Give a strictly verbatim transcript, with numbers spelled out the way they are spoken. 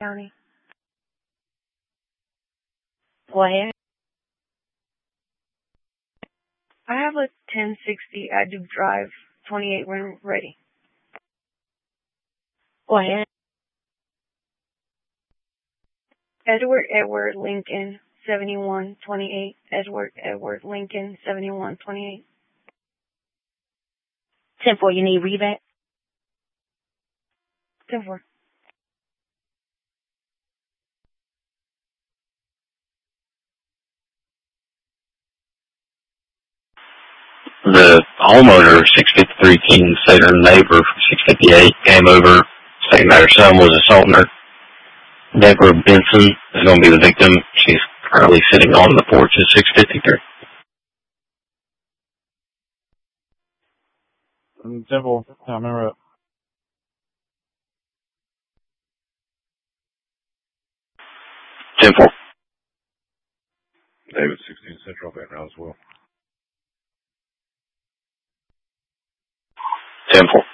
County. Go ahead. I have a ten sixty at Duke Drive, twenty-eight when ready. Go ahead. Edward Edward Lincoln, seventy-one twenty-eight. Edward Edward Lincoln, seventy-one twenty-eight. ten four, you need reback? ten four. The homeowner, six fifty-three King Saturn neighbor from six fifty-eight, came over, saying that her son was assaulting her. Deborah Benson is going to be the victim. She's currently sitting on the porch at six fifty-three. Simple. I remember it. Simple. David, sixteen Central, background as well. Simple.